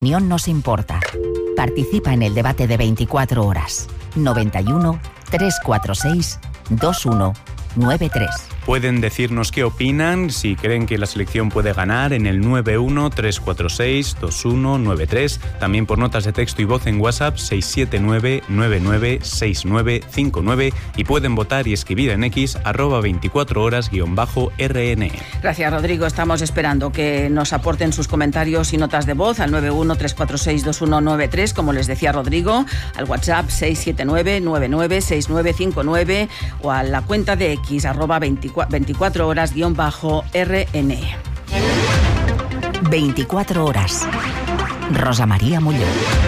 opinión nos importa. Participa en el debate de 24 horas. 91 346 2193. Pueden decirnos qué opinan, si creen que la selección puede ganar en el 91-346-2193, también por notas de texto y voz en WhatsApp 679-996959 y pueden votar y escribir en X @24horas_RN. Gracias, Rodrigo. Estamos esperando que nos aporten sus comentarios y notas de voz al 91-346-2193, como les decía Rodrigo, al WhatsApp 679-996959 o a la cuenta de X @24horas_RN. 24 horas. Rosa María Molló.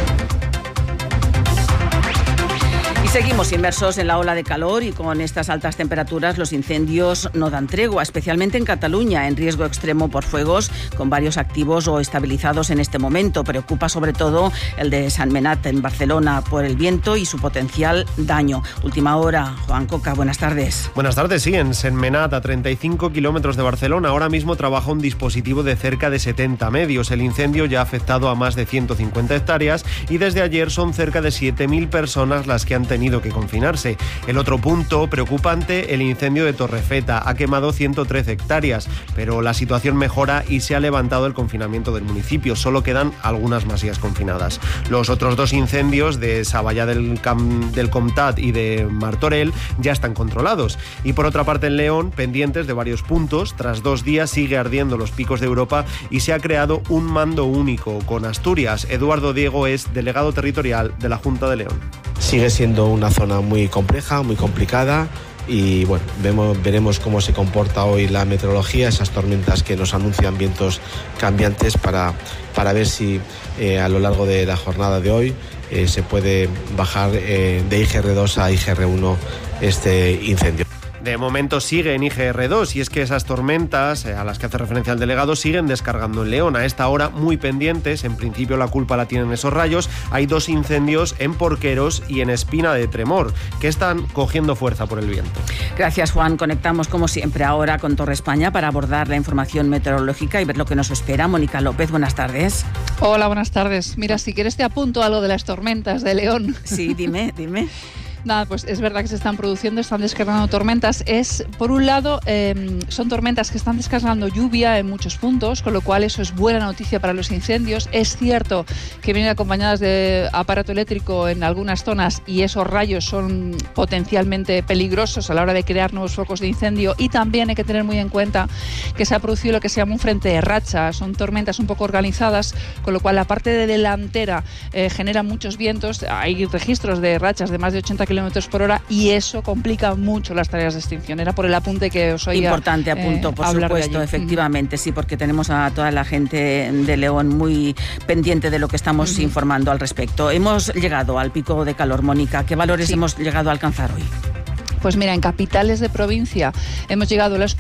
Seguimos inmersos en la ola de calor y con estas altas temperaturas los incendios no dan tregua, especialmente en Cataluña, en riesgo extremo por fuegos, con varios activos o estabilizados en este momento. Preocupa sobre todo el de Sentmenat en Barcelona por el viento y su potencial daño. Última hora, Juan Coca, buenas tardes. Buenas tardes, sí, en Sentmenat, a 35 kilómetros de Barcelona, ahora mismo trabaja un dispositivo de cerca de 70 medios. El incendio ya ha afectado a más de 150 hectáreas y desde ayer son cerca de 7.000 personas las que han tenido que confinarse. El otro punto preocupante, el incendio de Torrefeta, ha quemado 113 hectáreas, pero la situación mejora y se ha levantado el confinamiento del municipio. Solo quedan algunas masías confinadas. Los otros dos incendios de Savallà del Comtat y de Martorell ya están controlados. Y por otra parte en León, pendientes de varios puntos, tras 2 días sigue ardiendo los picos de Europa y se ha creado un mando único con Asturias. Eduardo Diego es delegado territorial de la Junta de León. Sigue siendo una zona muy compleja, muy complicada y bueno, veremos cómo se comporta hoy la meteorología, esas tormentas que nos anuncian vientos cambiantes para ver si a lo largo de la jornada de hoy se puede bajar de IGR2 a IGR1 este incendio. De momento sigue en IGR2 y es que esas tormentas a las que hace referencia el delegado siguen descargando en León. A esta hora muy pendientes, en principio la culpa la tienen esos rayos. Hay 2 incendios en Porqueros y en Espina de Tremor que están cogiendo fuerza por el viento. Gracias, Juan. Conectamos como siempre ahora con Torre España para abordar la información meteorológica y ver lo que nos espera. Mónica López, buenas tardes. Hola, buenas tardes. Mira, si quieres te apunto algo de las tormentas de León. Sí, dime. Nada, pues es verdad que se están produciendo, están descargando tormentas. Por un lado, son tormentas que están descargando lluvia en muchos puntos, con lo cual eso es buena noticia para los incendios. Es cierto que vienen acompañadas de aparato eléctrico en algunas zonas y esos rayos son potencialmente peligrosos a la hora de crear nuevos focos de incendio. Y también hay que tener muy en cuenta que se ha producido lo que se llama un frente de racha. Son tormentas un poco organizadas, con lo cual la parte de delantera genera muchos vientos. Hay registros de rachas de más de 80 kilómetros por hora y eso complica mucho las tareas de extinción. Era por el apunte que os oía. Importante apunto, por supuesto, efectivamente, sí, porque tenemos a toda la gente de León muy pendiente de lo que estamos informando al respecto. Hemos llegado al pico de calor, Mónica. ¿Qué valores hemos llegado a alcanzar hoy? Pues mira, en capitales de provincia hemos llegado a los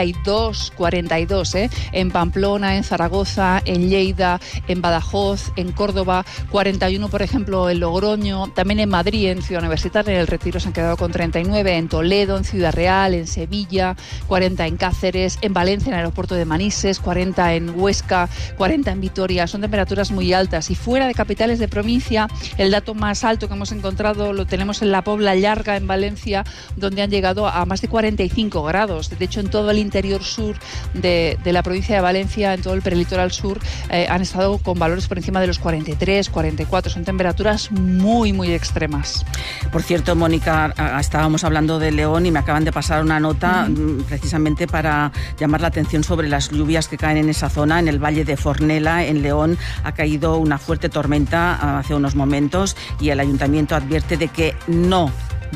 42, en Pamplona, en Zaragoza, en Lleida, en Badajoz, en Córdoba, 41 por ejemplo en Logroño, también en Madrid, en Ciudad Universitaria, en el Retiro se han quedado con 39, en Toledo, en Ciudad Real, en Sevilla, 40 en Cáceres, en Valencia, en el aeropuerto de Manises, 40 en Huesca, 40 en Vitoria. Son temperaturas muy altas y fuera de capitales de provincia el dato más alto que hemos encontrado lo tenemos en la Pobla Llarga, en Valencia, donde han llegado a más de 45 grados. De hecho, en todo el interior sur de la provincia de Valencia, en todo el prelitoral sur, han estado con valores por encima de los 43, 44. Son temperaturas muy, muy extremas. Por cierto, Mónica, estábamos hablando de León y me acaban de pasar una nota precisamente para llamar la atención sobre las lluvias que caen en esa zona. En el Valle de Fornela, en León, ha caído una fuerte tormenta hace unos momentos y el ayuntamiento advierte de que no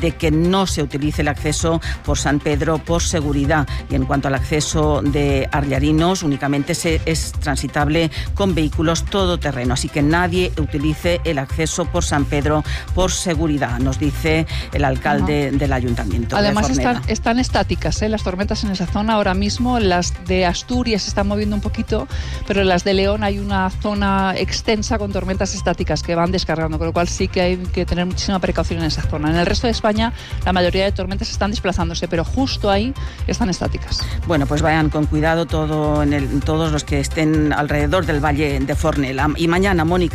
se utilice el acceso por San Pedro por seguridad. Y en cuanto al acceso de Arllarinos, únicamente es transitable con vehículos todoterreno. Así que nadie utilice el acceso por San Pedro por seguridad, nos dice el alcalde del ayuntamiento. Además están estáticas las tormentas en esa zona ahora mismo. Las de Asturias se están moviendo un poquito, pero en las de León hay una zona extensa con tormentas estáticas que van descargando, con lo cual sí que hay que tener muchísima precaución en esa zona. En el resto de España España la mayoría de tormentas están desplazándose, pero justo ahí están estáticas. Bueno, pues vayan con cuidado todos los que estén alrededor del Valle de Fornelà. Y mañana, Mónica,